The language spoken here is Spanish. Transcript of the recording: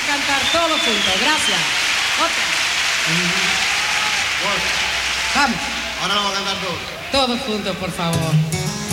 cantar todos juntos. Gracias. Otra. Vamos. Ahora lo vamos a cantar todos. Todos juntos, por favor.